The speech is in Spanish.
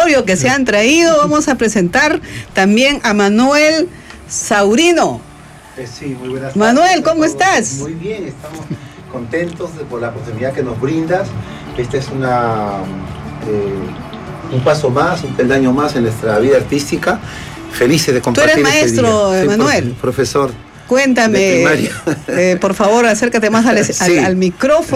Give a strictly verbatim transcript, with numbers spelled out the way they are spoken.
repertorio que se han traído. Vamos a presentar también a Manuel Saurino. Eh, sí, muy buenas tardes. Manuel, ¿cómo estás? Muy bien, estamos contentos de, por la oportunidad que nos brindas. Este es una, eh, un paso más, un peldaño más en nuestra vida artística. Felices de compartir. Tú eres maestro, este día. Manuel. Sí, profesor. Cuéntame, eh, por favor, acércate más al, al, Sí. al micrófono.